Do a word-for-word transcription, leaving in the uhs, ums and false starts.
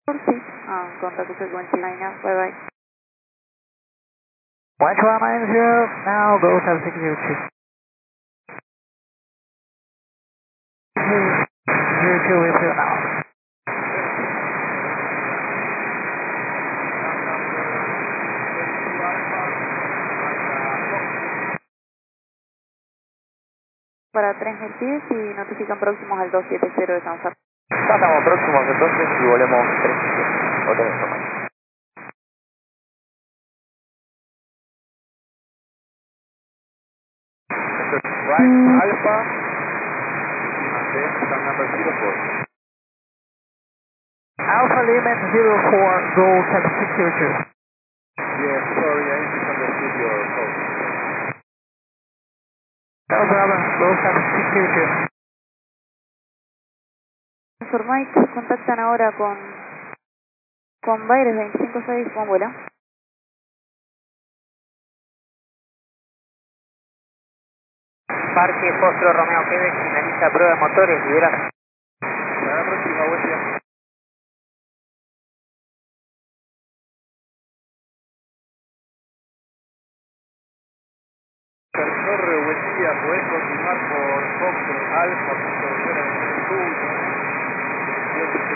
Sí. Ah, contact frequency nine now. Bye bye. one two one nine zero, now go seven six zero two. zero two with you now. Para tres mil pies y notifican próximos al doscientos setenta de San Fernando. Ya estamos próximos entonces y volvemos tres. Hotel información. Right, Alpha, maintain stand number zero four. Alpha Lima zero four, go seven six zero two. Yes, sorry, I misunderstood your code. No problem, go seven six zero two. Informáis que contactan ahora con con Baires veinticinco seis, ¿cómo vuela? Parque Fostro Romeo Quebec, finaliza prueba de motores, libera. Para la próxima, buen día. Torre, buen día. ¿Podés continuar por Fox Alfa, punto de fuera de estudio?